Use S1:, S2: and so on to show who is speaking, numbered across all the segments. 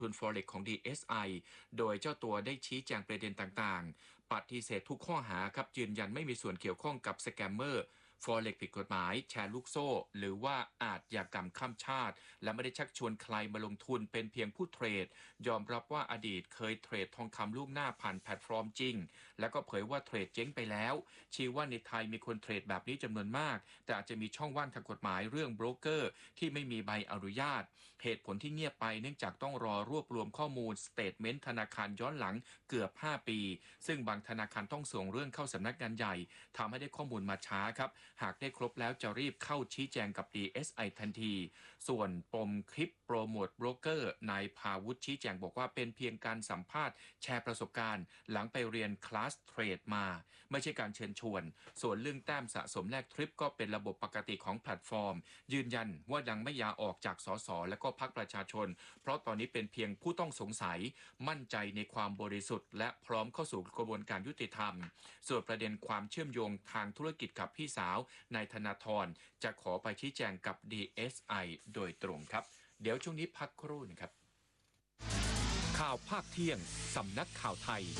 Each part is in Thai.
S1: ทุน Forex ของ DSI โดยเจ้าตัวได้ชี้แจงประเด็นต่างๆปฏิเสธทุกข้อหาครับยืนยันไม่มีส่วนเกี่ยวข้องกับสแกมเมอร์Forex ผิดกฎหมายแชร์ลูกโซ่หรือว่าอาชญากรรมข้ามชาติและไม่ได้ชักชวนใครมาลงทุนเป็นเพียงผู้เทรดยอมรับว่าอดีตเคยเทรดทองคำล่วงหน้าผ่านแพลตฟอร์มจริงแล้วก็เผยว่าเทรดเจ๊งไปแล้วชี้ว่าในไทยมีคนเทรดแบบนี้จำนวนมากแต่อาจจะมีช่องว่างทางกฎหมายเรื่องโบรกเกอร์ที่ไม่มีใบอนุญาตเหตุผลที่เงียบไปเนื่องจากต้องรวบรวมข้อมูลสเตทเมนต์ธนาคารย้อนหลังเกือบ5ปีซึ่งบางธนาคารต้องส่งเรื่องเข้าสำนักงานใหญ่ทำให้ได้ข้อมูลมาช้าครับหากได้ครบแล้วจะรีบเข้าชี้แจงกับ DSI ทันทีส่วนปมคลิปโปรโมทโบรกเกอร์นายภาวุฒิชี้แจงบอกว่าเป็นเพียงการสัมภาษณ์แชร์ประสบการณ์หลังไปเรียนคลาสเทรดมาไม่ใช่การเชิญชวนส่วนเรื่องแต้มสะสมแลกทริปก็เป็นระบบปกติของแพลตฟอร์มยืนยันว่ายังไม่อยากออกจากสสและก็พรรคประชาชนเพราะตอนนี้เป็นเพียงผู้ต้องสงสัยมั่นใจในความบริสุทธิ์และพร้อมเข้าสู่กระบวนการยุติธรรมส่วนประเด็นความเชื่อมโยงทางธุรกิจกับพี่สาวนายธนาธรจะขอไปชี้แจงกับ DSI โดยตรงครับเดี๋ยวช่วงนี้พักครู่นึงครับข่าวภาคเที่ยงสำนักข่าวไทย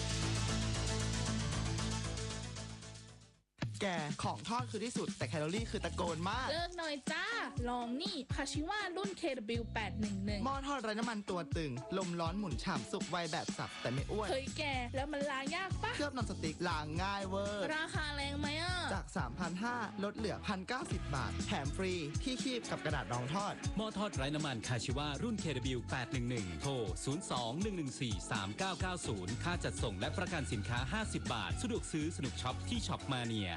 S2: แกของทอดคือที่สุดแต่แคลอรี่คือตะโกนมาก
S3: เลิกหน่อยจ้าลองนี่คาชิว่ารุ่น KW811
S2: หม้อทอดไร้น้ำมันตัวตึงลมร้อนหมุนฉ่ำสุกไวแบบสับแต่ไม่อ้วน
S3: เฮ้ยแกแล้วมันล้างยากปะ
S2: เคลือบนอนสติ๊กล้างง่ายเวอร์
S3: ราคาแรงไหมอ่ะ
S2: จาก 3,500 ลดเหลือ 1,090 บาทแถมฟรีที่คีบกับกระดาษรองทอด
S4: หม้อทอดไร้น้ำมันคาชิว่ารุ่น KW811 โทร 02-114-3990 ค่าจัดส่งและประกันสินค้า50 บาทสะดวกซื้อสนุกช็อปที่ช็อปมาเนีย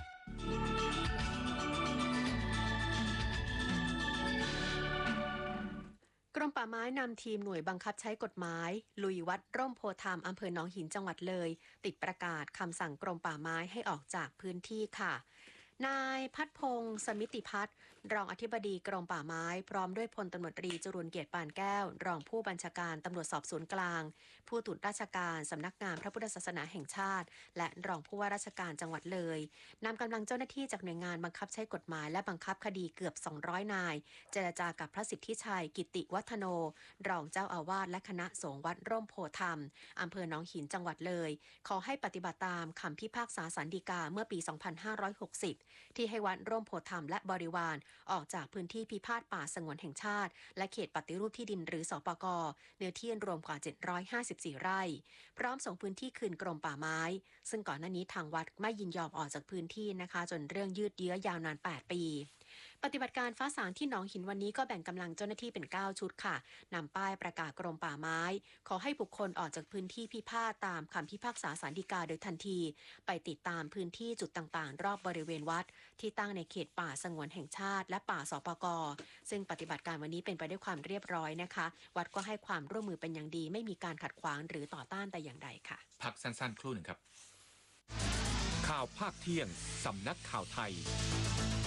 S5: กรมป่าไม้นำทีมหน่วยบังคับใช้กฎหมายลุยวัดร่มโพธามอำเภอหนองหินจังหวัดเลยติดประกาศคำสั่งกรมป่าไม้ให้ออกจากพื้นที่ค่ะนายพัฒพงศ์สมิติพัฒน์รองอธิบดีกรมป่าไม้พร้อมด้วยพลตำรวจตรีจรูญเกียรติปานแก้วรองผู้บัญชาการตำรวจสอบสวนกลางผู้ตรวจราชการสำนักงานพระพุทธศาสนาแห่งชาติและรองผู้ว่าราชการจังหวัดเลยนำกำลังเจ้าหน้าที่จากหน่วยงานบังคับใช้กฎหมายและบังคับคดีเกือบ200นายเจรจากับพระสิทธิชัยกิติวัฒโนรองเจ้าอาวาสและคณะสงฆ์วัดร่มโพธามอำเภอหนองหินจังหวัดเลยขอให้ปฏิบัติตามคำพิพากษาศาลฎีกาเมื่อปี2560ที่ให้วัดร่มโพธามและบริวารออกจากพื้นที่พิพาทป่าสงวนแห่งชาติและเขตปฏิรูปที่ดินหรือสปก.เนื้อที่รวมกว่า754ไร่พร้อมส่งพื้นที่คืนกรมป่าไม้ซึ่งก่อนหน้านี้ทางวัดไม่ยินยอมออกจากพื้นที่นะคะจนเรื่องยืดเยื้อยาวนาน8ปีปฏิบัติการฟ้าสางที่หนองหินวันนี้ก็แบ่งกำลังเจ้าหน้าที่เป็น9ชุดค่ะนำป้ายประกาศกรมป่าไม้ขอให้บุคคลออกจากพื้นที่พิพาทตามคำพิพากษาศาลฎีกาโดยทันทีไปติดตามพื้นที่จุดต่างๆรอบบริเวณวัดที่ตั้งในเขตป่าสงวนแห่งชาติและป่าสปก.ซึ่งปฏิบัติการวันนี้เป็นไปด้วยความเรียบร้อยนะคะวัดก็ให้ความร่วมมือเป็นอย่างดีไม่มีการขัดขวางหรือต่อต้านแต่อย่างใดค่ะ
S1: พักสั้นๆครู่หนึ่งครับข่าวภาคเที่ยงสำนักข่าวไทย